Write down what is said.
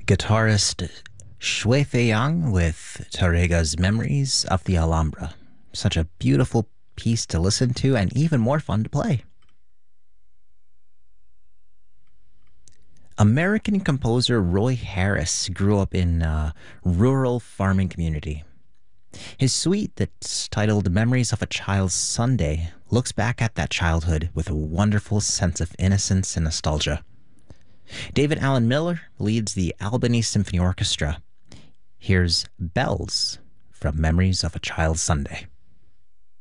Guitarist Shui Feiyang with Tarega's Memories of the Alhambra. Such a beautiful piece to listen to and even more fun to play. American composer Roy Harris grew up in a rural farming community. His suite, that's titled Memories of a Child's Sunday, looks back at that childhood with a wonderful sense of innocence and nostalgia. David Allen Miller leads the Albany Symphony Orchestra. Here's Bells from Memories of a Child's Sunday.